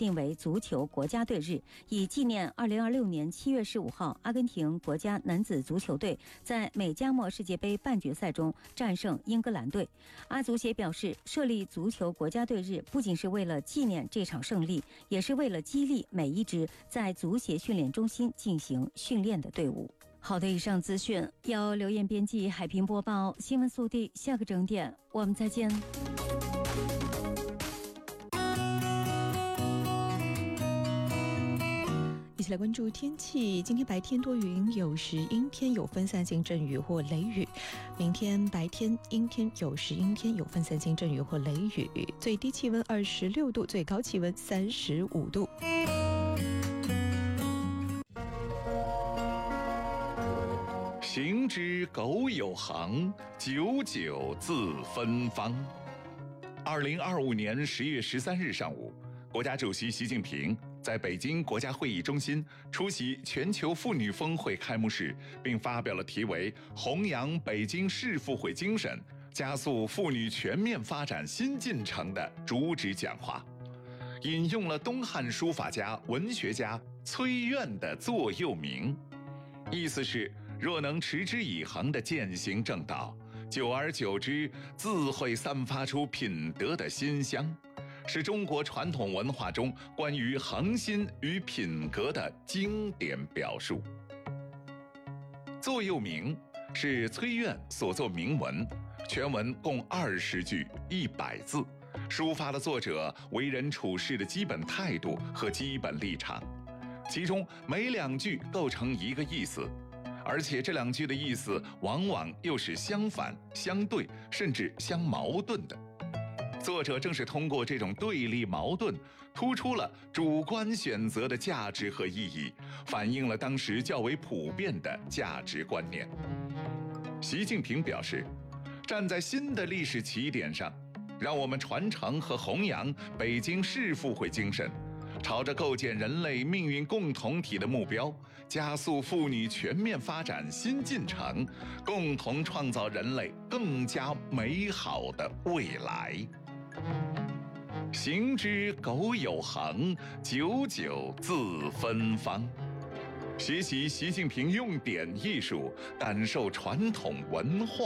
定为足球国家队日，以纪念2026年7月15号阿根廷国家男子足球队在美加墨世界杯半决赛中战胜英格兰队。阿足协表示，设立足球国家队日不仅是为了纪念这场胜利，也是为了激励每一支在足协训练中心进行训练的队伍。好的，以上资讯由刘艳编辑，海平播报，新闻速递，下个整点我们再见。 一起来关注天气，今天白天多云，有时阴天，有分散性阵雨或雷雨。明天白天阴天，有时阴天，有分散性阵雨或雷雨。最低气温26度，最高气温35度。 行之苟有行，久久自芬芳。2025年10月13日上午，国家主席习近平在北京国家会议中心出席全球妇女峰会开幕式，并发表了题为“弘扬北京市妇会精神，加速妇女全面发展新进程”的主旨讲话，引用了东汉书法家、文学家崔苑的座右铭，意思是：若能持之以恒地践行正道，久而久之，自会散发出品德的馨香，是中国传统文化中关于恒心与品格的经典表述。座右铭是崔苑所作铭文，全文共20句100字，抒发了作者为人处事的基本态度和基本立场，其中每2句构成一个意思，而且这2句的意思往往又是相反、相对，甚至相矛盾的。作者正是通过这种对立矛盾，突出了主观选择的价值和意义，反映了当时较为普遍的价值观念。习近平表示，站在新的历史起点上，让我们传承和弘扬北京市妇会精神，朝着构建人类命运共同体的目标，加速妇女全面发展新进程，共同创造人类更加美好的未来。行之苟有行，久久自芬芳。学习习近平用典艺术，感受传统文化。